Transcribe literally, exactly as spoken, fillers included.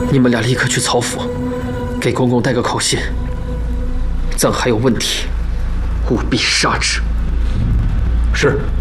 你们俩立刻去曹府，给公公带个口信。咱还有问题，务必杀之。 是。